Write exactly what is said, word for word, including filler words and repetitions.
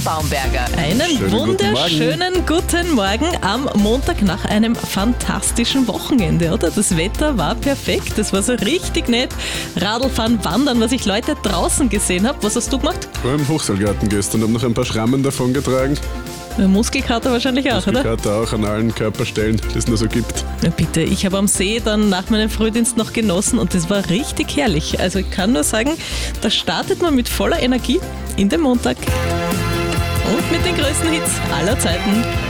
Baumberger. Einen Schönen wunderschönen guten Morgen. guten Morgen am Montag nach einem fantastischen Wochenende, oder? Das Wetter war perfekt, das war so richtig nett. Radlfahren, Wandern, was ich Leute draußen gesehen habe. Was hast du gemacht? Ich war im Hochseilgarten gestern und habe noch ein paar Schrammen davon getragen. Muskelkater wahrscheinlich auch, oder? Muskelkater auch an allen Körperstellen, die es nur so gibt. Na bitte, ich habe am See dann nach meinem Frühdienst noch genossen und das war richtig herrlich. Also ich kann nur sagen, da startet man mit voller Energie in den Montag. Und mit den größten Hits aller Zeiten.